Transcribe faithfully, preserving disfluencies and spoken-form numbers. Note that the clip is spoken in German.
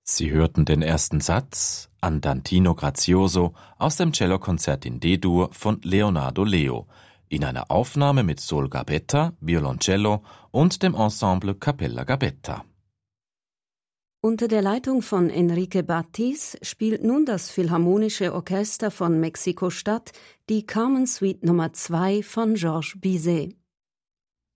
Sie hörten den ersten Satz Andantino Grazioso aus dem Cellokonzert in D-Dur von Leonardo Leo in einer Aufnahme mit Sol Gabetta, Violoncello und dem Ensemble Cappella Gabetta. Unter der Leitung von Enrique Battis spielt nun das Philharmonische Orchester von Mexiko-Stadt die Carmen Suite Nummer zwei von Georges Bizet.